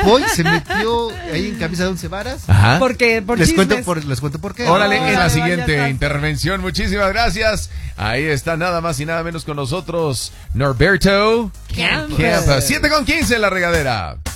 escapó y se metió ahí en camisa de 11 varas. Ajá. Porque por Les chismes. cuento por qué. Órale, No, en la ya siguiente está. intervención. Muchísimas gracias. Ahí está nada más y nada menos con nosotros Norberto Campos. Campa. 7:15 en La Regadera.